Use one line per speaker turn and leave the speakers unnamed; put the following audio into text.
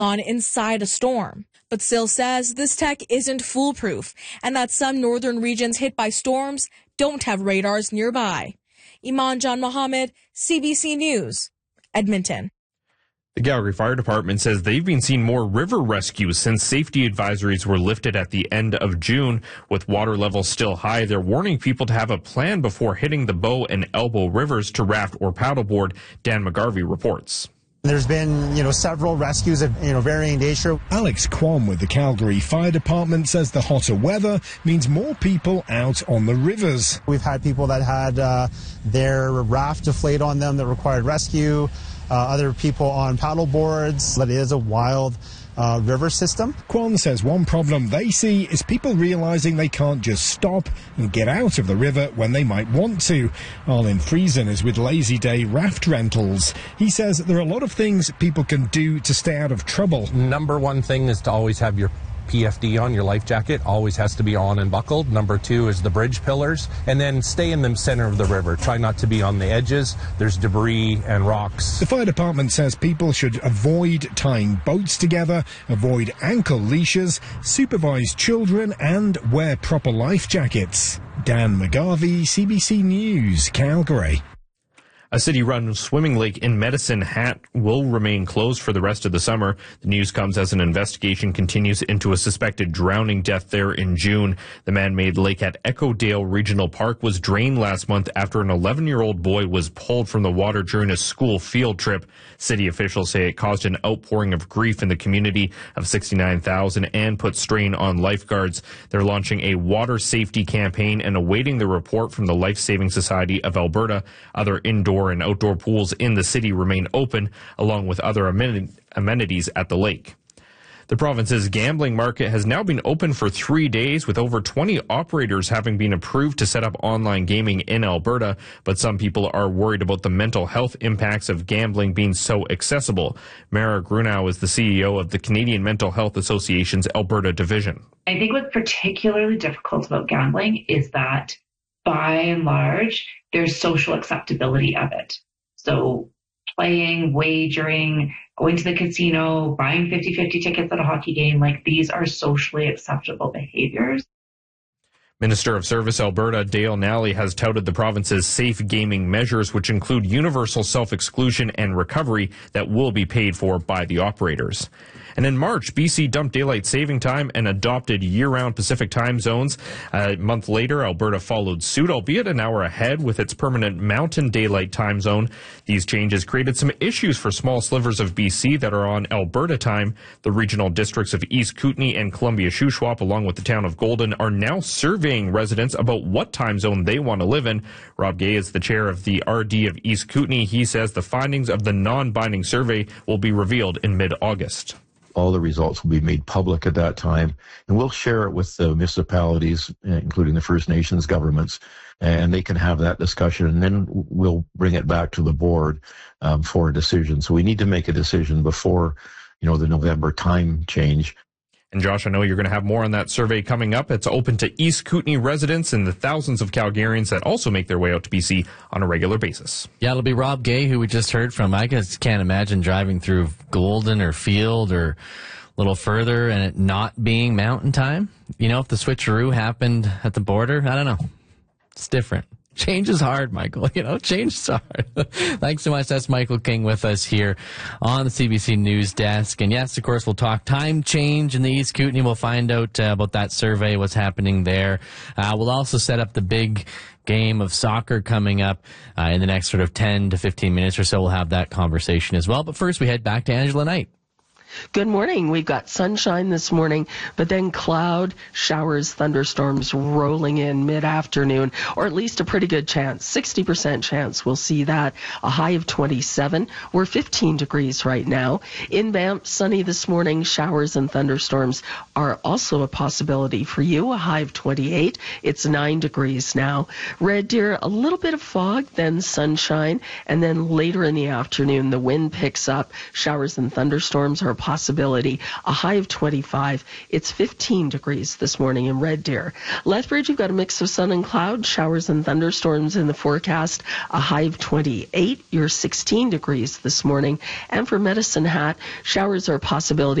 on inside a storm. But Sill says this tech isn't foolproof and that some northern regions hit by storms don't have radars nearby. Iman Jan Mohammed, CBC News, Edmonton.
The Calgary Fire Department says they've been seeing more river rescues since safety advisories were lifted at the end of June. With water levels still high, they're warning people to have a plan before hitting the Bow and Elbow rivers to raft or paddleboard. Dan McGarvey reports.
There's been, several rescues of, varying nature.
Alex Kwon with the Calgary Fire Department says the hotter weather means more people out on the rivers.
We've had people that had their raft deflate on them that required rescue, other people on paddle boards. But it is a wild river system.
Kwon says one problem they see is people realizing they can't just stop and get out of the river when they might want to. Arlen Friesen is with Lazy Day Raft Rentals. He says there are a lot of things people can do to stay out of trouble.
Number one thing is to always have your PFD on, your life jacket always has to be on and buckled. Number two is the bridge pillars, and then stay in the center of the river. Try not to be on the edges. There's debris and rocks.
The fire department says people should avoid tying boats together, avoid ankle leashes, supervise children, and wear proper life jackets. Dan McGarvey, CBC News, Calgary.
A city-run swimming lake in Medicine Hat will remain closed for the rest of the summer. The news comes as an investigation continues into a suspected drowning death there in June. The man-made lake at Echo Dale Regional Park was drained last month after an 11-year-old boy was pulled from the water during a school field trip. City officials say it caused an outpouring of grief in the community of 69,000 and put strain on lifeguards. They're launching a water safety campaign and awaiting the report from the Life Saving Society of Alberta. Other indoor and outdoor pools in the city remain open, along with other amenities at the lake. The province's gambling market has now been open for 3 days, with over 20 operators having been approved to set up online gaming in Alberta. But some people are worried about the mental health impacts of gambling being so accessible. Mara Grunau is the CEO of the Canadian Mental Health Association's Alberta division.
I think what's particularly difficult about gambling is that, by and large, there's social acceptability of it. So playing, wagering, going to the casino, buying 50-50 tickets at a hockey game, these are socially acceptable behaviors.
Minister of Service Alberta Dale Nally has touted the province's safe gaming measures, which include universal self-exclusion and recovery that will be paid for by the operators. And in March, BC dumped daylight saving time and adopted year-round Pacific time zones. A month later, Alberta followed suit, albeit an hour ahead with its permanent Mountain Daylight time zone. These changes created some issues for small slivers of BC that are on Alberta time. The regional districts of East Kootenay and Columbia-Shuswap, along with the town of Golden, are now surveying residents about what time zone they want to live in. Rob Gay is the chair of the RD of East Kootenay. He says the findings of the non-binding survey will be revealed in mid-August.
All the results will be made public at that time, and we'll share it with the municipalities, including the First Nations governments, and they can have that discussion, and then we'll bring it back to the board for a decision. So we need to make a decision before, the November time change.
And Josh, I know you're going to have more on that survey coming up. It's open to East Kootenay residents and the thousands of Calgarians that also make their way out to BC on a regular basis.
Yeah, it'll be Rob Gay, who we just heard from. I just can't imagine driving through Golden or Field or a little further and it not being mountain time. If the switcheroo happened at the border, I don't know. It's different. Change is hard, Michael. Change is hard. Thanks so much. That's Michael King with us here on the CBC News Desk. And yes, of course, we'll talk time change in the East Kootenay. We'll find out about that survey, what's happening there. We'll also set up the big game of soccer coming up in the next sort of 10 to 15 minutes or so. We'll have that conversation as well. But first, we head back to Angela Knight.
Good morning. We've got sunshine this morning, but then cloud, showers, thunderstorms rolling in mid-afternoon, or at least a pretty good chance. 60% chance we'll see that. A high of 27. We're 15 degrees right now. In Banff, sunny this morning. Showers and thunderstorms are also a possibility for you. A high of 28. It's 9 degrees now. Red Deer, a little bit of fog, then sunshine, and then later in the afternoon, the wind picks up. Showers and thunderstorms are a possibility, a high of 25. It's 15 degrees this morning in Red Deer. Lethbridge, you've got a mix of sun and cloud, showers and thunderstorms in the forecast, a high of 28. You're 16 degrees this morning. And for Medicine Hat, showers are a possibility.